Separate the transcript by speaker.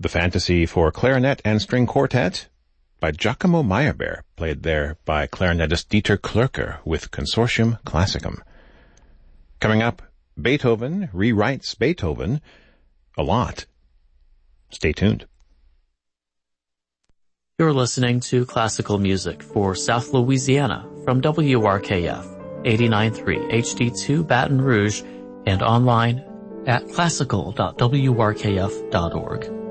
Speaker 1: The Fantasy for Clarinet and String Quartet by Giacomo Meyerbeer, played there by clarinetist Dieter Klürker with Consortium Classicum. Coming up, Beethoven rewrites Beethoven a lot. Stay tuned.
Speaker 2: You're listening to classical music for South Louisiana from WRKF 89.3 HD2 Baton Rouge and online at classical.wrkf.org.